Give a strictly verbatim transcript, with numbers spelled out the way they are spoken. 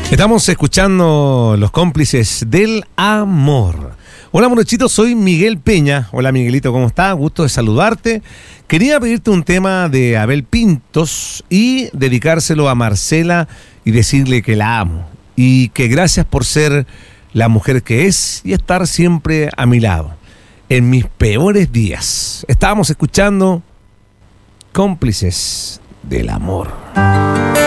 Estamos escuchando Los Cómplices del Amor. Hola, muchachitos, soy Miguel Peña. Hola, Miguelito, ¿cómo estás? Gusto de saludarte. Quería pedirte un tema de Abel Pintos y dedicárselo a Marcela y decirle que la amo y que gracias por ser la mujer que es y estar siempre a mi lado en mis peores días. Estábamos escuchando Cómplices del Amor.